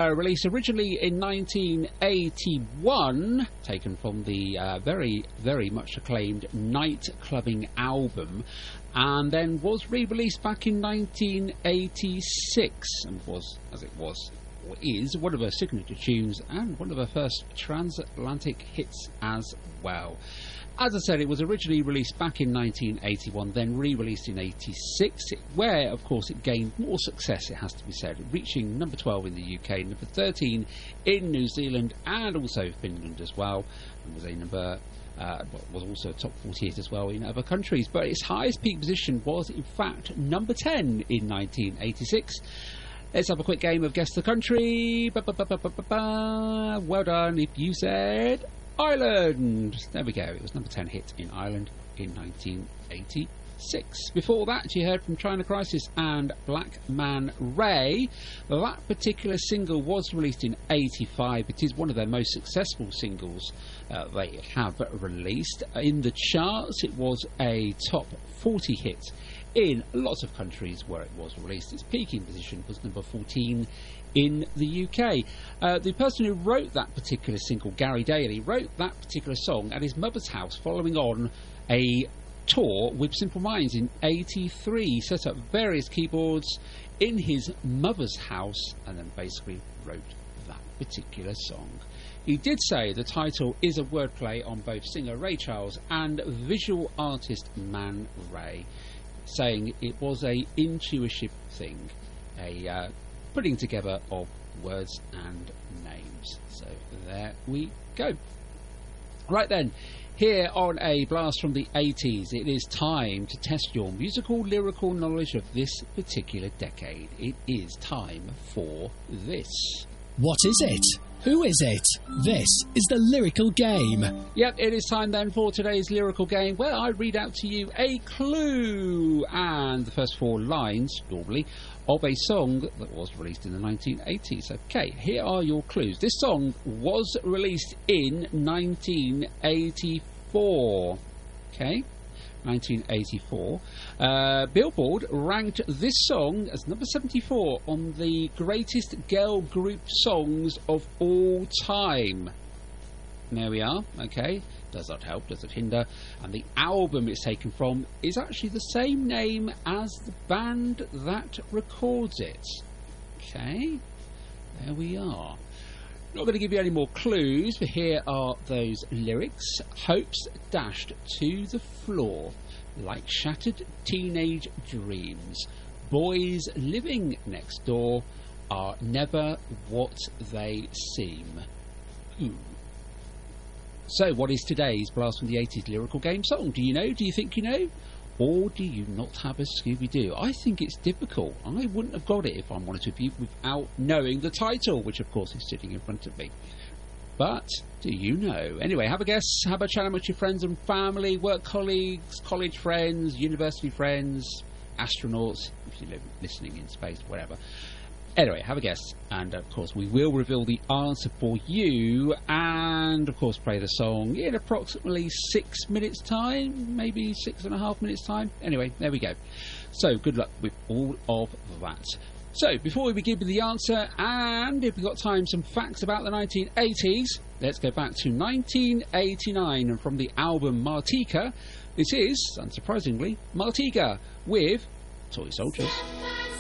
Released originally in 1981, taken from the very, very much acclaimed Night Clubbing album, and then was re-released back in 1986, and was, as it was, or is, one of her signature tunes and one of her first transatlantic hits as well. As I said, it was originally released back in 1981, then re-released in 86, where, of course, it gained more success, it has to be said, reaching number 12 in the UK, number 13 in New Zealand, and also Finland as well, and was a number... was also a top 40 hit as well in other countries. But its highest peak position was, in fact, number 10 in 1986. Let's have a quick game of Guess the Country. Well done if you said... Ireland! There we go, it was number 10 hit in Ireland in 1986. Before that, you heard from China Crisis and Black Man Ray. That particular single was released in 85. It is one of their most successful singles they have released. In the charts, it was a top 40 hit in lots of countries where it was released. Its peaking position was number 14 in the UK. The person who wrote that particular single, Gary Daly, wrote that particular song at his mother's house following on a tour with Simple Minds in 83. Set up various keyboards in his mother's house and then basically wrote that particular song. He did say the title is a wordplay on both singer Ray Charles and visual artist Man Ray, saying it was a intuitive thing, a putting together of words and names. So there we go. Right then, here on a blast from the 80s, it is time to test your musical lyrical knowledge of this particular decade. It is time for this. What is it? Who is it? This is the lyrical game. Yep, it is time then for today's lyrical game, where I read out to you a clue and the first four lines, normally, of a song that was released in the 1980s. Okay, here are your clues. This song was released in 1984. Okay, 1984. Billboard ranked this song as number 74 on the greatest girl group songs of all time. There we are. Okay, does that help? Does it hinder? And the album it's taken from is actually the same name as the band that records it. Okay, there we are. Not going to give you any more clues, but here are those lyrics. Hopes dashed to the floor like shattered teenage dreams. Boys living next door are never what they seem. Ooh. So, what is today's Blast from the 80s lyrical game song? Do you know? Do you think you know? Or do you not have a Scooby-Doo? I think it's difficult. I wouldn't have got it, if I'm honest with you, without knowing the title, which of course is sitting in front of me. But do you know? Anyway, have a guess. Have a chat with your friends and family, work colleagues, college friends, university friends, astronauts, if you're listening in space, whatever. Anyway, have a guess, and of course we will reveal the answer for you, and of course play the song in approximately 6 minutes time, maybe 6.5 minutes time. Anyway, there we go. So good luck with all of that. So before we begin with the answer, and if we've got time, some facts about the 1980s, let's go back to 1989, and from the album Martika, this is, unsurprisingly, Martika with Toy Soldiers.